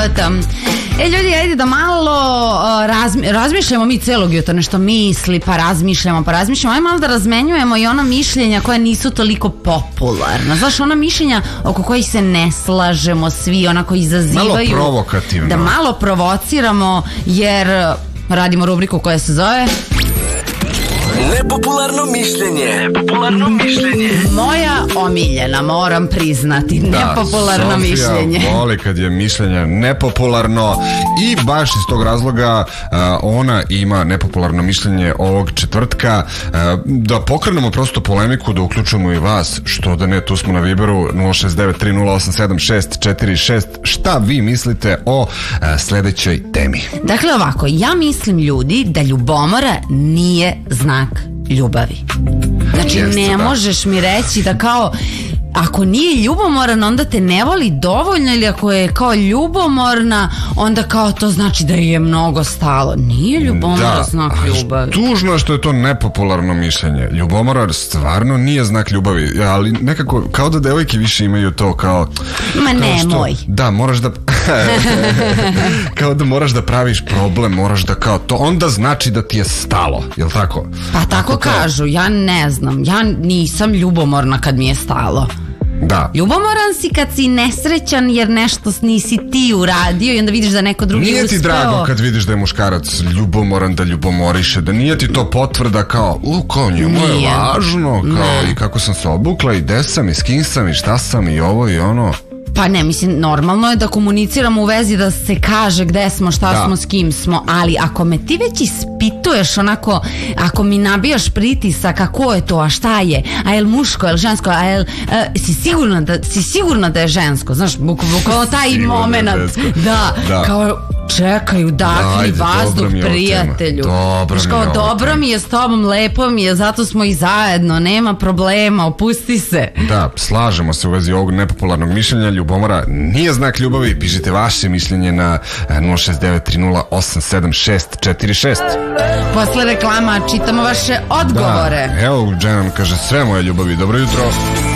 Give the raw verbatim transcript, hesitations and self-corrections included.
subota. E ljudi, ajde da malo uh, razmi, razmišljamo mi celog jutra, nešto misli, pa razmišljamo, pa razmišljamo. Ajde malo da razmenjujemo i ona mišljenja koja nisu toliko popularna. Znaš, ona mišljenja oko kojih se ne slažemo svi, ona koji izazivaju. Malo provokativno. Da malo provociramo, jer radimo rubriku koja se zove... Nepopularno mišljenje. Nepopularno mišljenje. Moja omiljena, moram priznati, nepopularno da, mišljenje. Sofija voli kad je mišljenje nepopularno i baš iz tog razloga uh, ona ima nepopularno mišljenje ovog četvrtka. Uh, da pokrenemo prosto polemiku, da uključujemo i vas, što da ne, tu smo na Viberu nula šest devet tri nula osam sedam šest četiri šest. Šta vi mislite o uh, sledećoj temi? Dakle ovako, ja mislim ljudi da ljubomora nije znak ljubavi. Znači Jeste, ne da. možeš mi reći da kao ako nije ljubomoran onda te ne voli dovoljno, ili ako je kao ljubomorna onda kao to znači da je mnogo stalo. Nije ljubomora da, znak ljubavi. Tužno je što je to nepopularno mišljenje. Ljubomora stvarno nije znak ljubavi, ali nekako kao da devojke više imaju to kao... Ma nemoj. Da, moraš da... kao da moraš da praviš problem, moraš da kao to, onda znači da ti je stalo, jel tako? Pa tako kao... kažu, ja ne znam, ja nisam ljubomorna kad mi je stalo. Da. Ljubomoran si kad si nesrećan jer nešto nisi ti uradio i onda vidiš da neko drugi nije uspeo. Nije ti drago kad vidiš da je muškarac ljubomoran, da ljubomoriše, da nije ti to potvrda kao, u, kao njemu je važno, kao ne. I kako sam se obukla i gde sam i s kim sam i šta sam i ovo i ono. Pa ne, mislim, normalno je da komuniciramo u vezi, da se kaže gde smo, šta da. smo, s kim smo, ali ako me ti već ispituješ onako, ako mi nabijaš pritisak, a ko je to, a šta je, a je li muško, a je li žensko, a je li, a, si sigurno da, si sigurno da je žensko, znaš, bukvalno taj moment, da, da, kao čekaj, udahni vazduh, prijatelju. Dobro, kao, dobro mi je s tobom, lepo mi je, zato smo i zajedno, nema problema, opusti se. Da, slažemo se u vezi ovog nepopularnog mišljenja. Ljubomora nije znak ljubavi. Pišite vaše mišljenje na nula šest devet tri nula osam sedam šest četiri šest. Posle reklama čitamo vaše odgovore. Da, evo, Dženan kaže sve moje ljubavi. Dobro jutro.